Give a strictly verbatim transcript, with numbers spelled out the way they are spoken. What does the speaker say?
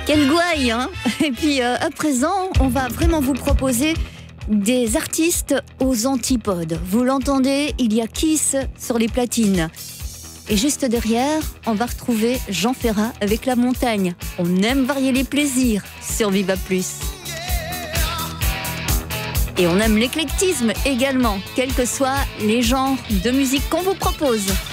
Quel gouaille, hein. Et puis euh, à présent, on va vraiment vous proposer des artistes aux antipodes. Vous l'entendez, il y a Kiss sur les platines. Et juste derrière, on va retrouver Jean Ferrat avec La Montagne. On aime varier les plaisirs sur Viva Plus. Et on aime l'éclectisme également, quels que soient les genres de musique qu'on vous propose.